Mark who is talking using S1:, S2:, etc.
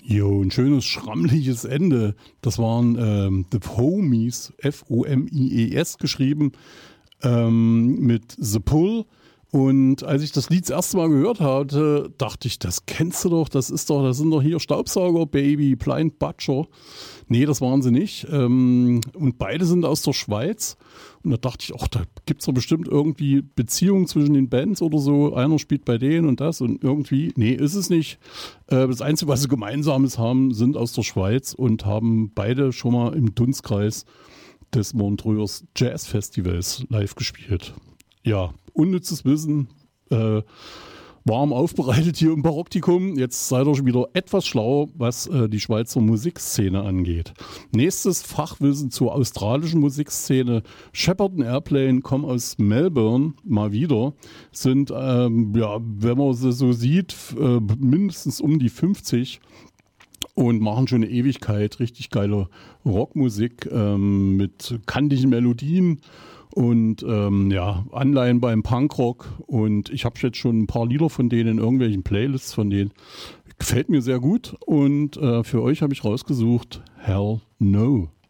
S1: Jo, ein schönes, schrammliches Ende. Das waren The Fomies, Fomies geschrieben, mit The Pull. Und als ich das Lied das erste Mal gehört hatte, dachte ich, das kennst du doch, das sind doch hier Staubsauger, Baby, Blind Butcher. Nee, das waren sie nicht. Und beide sind aus der Schweiz. Und da dachte ich, ach, da gibt es doch bestimmt irgendwie Beziehungen zwischen den Bands oder so. Einer spielt bei denen und das und irgendwie, nee, ist es nicht. Das Einzige, was sie Gemeinsames haben, sind aus der Schweiz und haben beide schon mal im Dunstkreis des Montreux Jazz Festivals live gespielt. Ja, unnützes Wissen, warm aufbereitet hier im Barocktikum. Jetzt seid ihr schon wieder etwas schlauer, was die Schweizer Musikszene angeht. Nächstes Fachwissen zur australischen Musikszene. Shepard Airplane kommen aus Melbourne mal wieder. Sind, ja, wenn man sie so sieht, mindestens um die 50. Und machen schon eine Ewigkeit richtig geile Rockmusik mit kantigen Melodien. Und ja, Anleihen beim Punkrock. Und ich habe jetzt schon ein paar Lieder von denen in irgendwelchen Playlists von denen. Gefällt mir sehr gut. Und für euch habe ich rausgesucht Hell No.